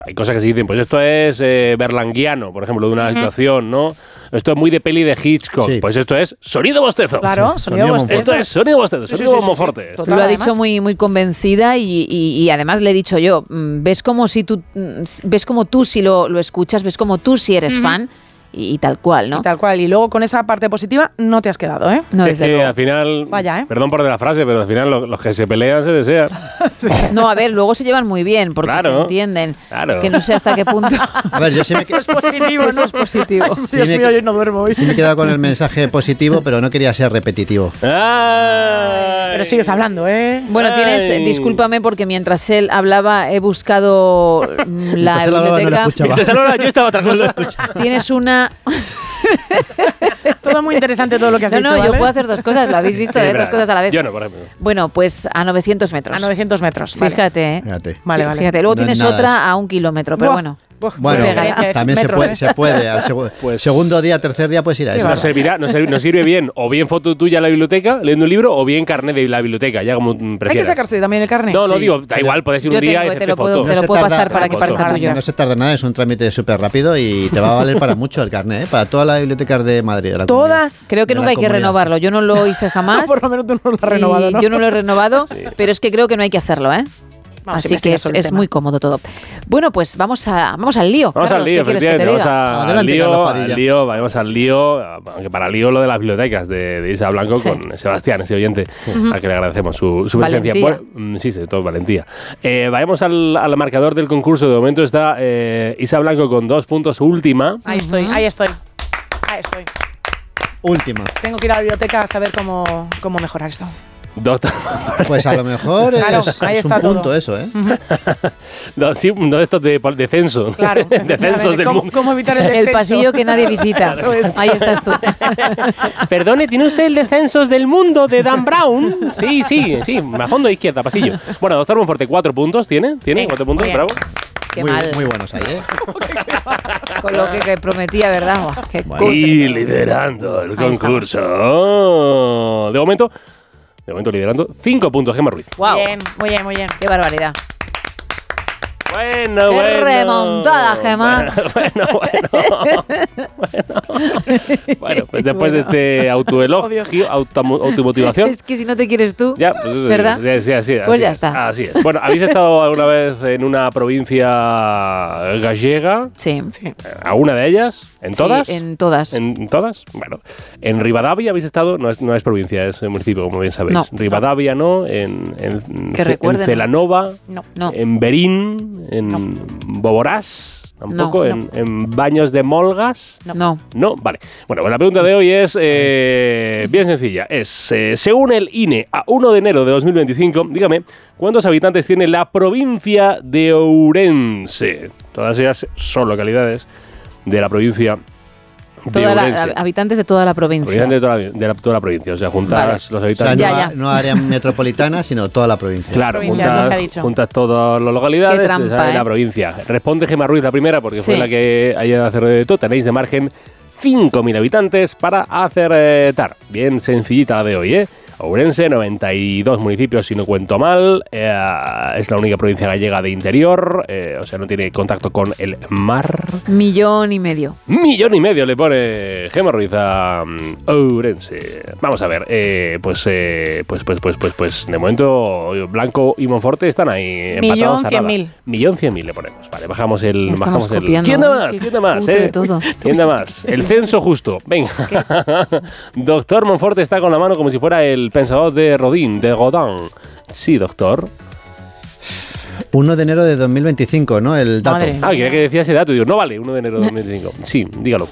Hay cosas que se dicen, pues esto es berlanguiano, por ejemplo, de una situación, ¿no? Esto es muy de peli de Hitchcock. Sí. Pues esto es sonido bostezo. Claro, sonido bostezo. Esto es sonido bostezo, sonido Monforte. Lo ha dicho muy convencida y además le he dicho yo, ves como tú si lo escuchas, ves como tú si eres fan. Y tal cual, ¿no? Y tal cual. Y luego con esa parte positiva no te has quedado, ¿eh? No, desde luego. Al final, vaya, ¿eh? Perdón por la frase, pero al final los que se pelean se desean. Sí. No, a ver, luego se llevan muy bien porque se entienden. Claro. Que no sé hasta qué punto. A ver, yo sí me... Eso es positivo, ¿no? Eso es positivo. Sí, Dios mío, yo no duermo hoy. Sí me he quedado con el mensaje positivo, pero no quería ser repetitivo. Pero sigues hablando, ¿eh? Bueno, discúlpame porque mientras él hablaba he buscado la biblioteca. Yo estaba otra cosa. Tienes una... Todo muy interesante todo lo que has dicho, No, ¿vale? yo puedo hacer dos cosas, lo habéis visto, dos cosas a la vez. Yo no, por ejemplo. Bueno, pues a 900 metros. A 900 metros, Fíjate, Fíjate. Vale. Fíjate, luego tienes otra a 1 kilómetro, pero bueno. Bueno, también metros, se puede. Al segundo día, tercer día puedes ir a eso. Nos sirve bien, o bien foto tuya en la biblioteca, leyendo un libro, o bien carnet de la biblioteca, ya como prefieras. ¿Hay que sacarse también el carnet? No, digo, da igual, puedes ir un día y te lo puedo pasar para que parezca tuyo. No se tarda nada, es un trámite súper rápido y te va a valer para mucho el carnet, para todas las bibliotecas de Madrid. ¿Todas? Creo que nunca hay que renovarlo. Yo no lo hice jamás. Por lo menos tú no lo has renovado, ¿no? Yo no lo he renovado, pero es que creo que no hay que hacerlo, ¿eh? Así que es muy cómodo todo. Bueno, pues vamos al lío. Vamos al lío, efectivamente. Vamos al lío, aunque para lío lo de las bibliotecas de Isa Blanco con Sebastián, ese oyente, al que le agradecemos su presencia. Bueno, sí, de todo valentía. Vayamos al marcador del concurso. De momento está Isa Blanco con 2 puntos, última. Ahí estoy. Última. Tengo que ir a la biblioteca a saber cómo mejorar esto. Pues a lo mejor es un punto eso, ¿eh? No estos de censo. Claro. De censos del mundo. ¿Cómo evitar el descenso? El pasillo que nadie visita. Ahí estás tú. Perdone, ¿tiene usted el descensos del mundo de Dan Brown? Sí, a fondo izquierda, pasillo. Bueno, doctor Monforte, 4 puntos tiene 4 puntos, bravo. Qué mal. Muy buenos ahí, ¿eh? Con lo que prometía, ¿verdad? Y liderando el concurso. De momento liderando 5 puntos, Gemma Ruiz. Wow. Muy bien. Qué barbaridad. Bueno. Qué remontada, Gemma. Bueno, pues después de este autoelogio, automotivación. Es que si no te quieres tú, ya, pues, ¿verdad? Sí, pues ya está. Así es. Bueno, ¿habéis estado alguna vez en una provincia gallega? Sí. ¿Alguna de ellas? ¿En todas? Sí, en todas. ¿En todas? Bueno, en Rivadavia habéis estado, no es provincia, es municipio, como bien sabéis. No. Rivadavia no, en Celanova, no. En Berín, en Boborás, tampoco, no. En Baños de Molgas. No, vale. Bueno, pues la pregunta de hoy es bien sencilla. Según el INE, a 1 de enero de 2025, dígame, ¿cuántos habitantes tiene la provincia de Ourense? Todas ellas son localidades de la provincia de Ourense. Habitantes de toda la provincia. Habitantes de toda la provincia. O sea, juntas los habitantes. O sea, no área metropolitana, sino toda la provincia. Claro, juntas todas las localidades de la provincia. Responde Gemma Ruiz la primera, porque fue la que haya acertado. Tenéis de margen 5.000 habitantes para acertar. Bien sencillita la de hoy, ¿eh? Ourense, 92 municipios, si no cuento mal. Es la única provincia gallega de interior, o sea, no tiene contacto con el mar. 1,5 millones. 1,5 millones le pone Gemma Ruiz a Ourense. Vamos a ver, pues de momento Blanco y Monforte están ahí empatados. 1.100.000. 1.100.000 le ponemos. Vale, bajamos el. Copiando, ¿Quién da más? ¿Quién da más? El censo justo. Venga. Doctor Monforte está con la mano como si fuera el pensador de Godin. Sí, doctor. 1 de enero de 2025, ¿no? El dato. Quería que decía ese dato. Digo, no vale, 1 de enero de 2025. Sí, dígalo.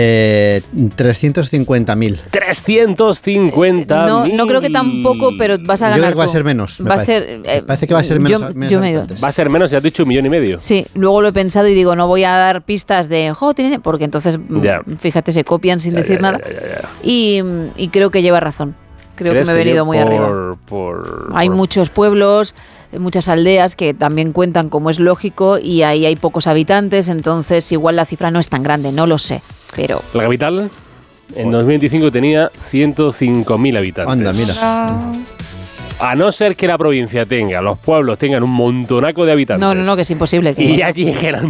350.000. 350.000. No creo que tampoco, pero vas a ganar. Yo creo que va a ser menos. Parece que va a ser menos. Va a ser menos, ya has dicho 1,5 millones. Sí, luego lo he pensado y digo, no voy a dar pistas de porque entonces, fíjate, se copian sin decir nada. Y creo que lleva razón. Creo que me he venido muy arriba. Hay muchos pueblos, muchas aldeas que también cuentan, como es lógico, y ahí hay pocos habitantes, entonces igual la cifra no es tan grande, no lo sé, pero... La capital en 2025 tenía 105.000 habitantes. Anda, mira. A no ser que la provincia los pueblos tengan un montonaco de habitantes. No, que es imposible. Y ya llegan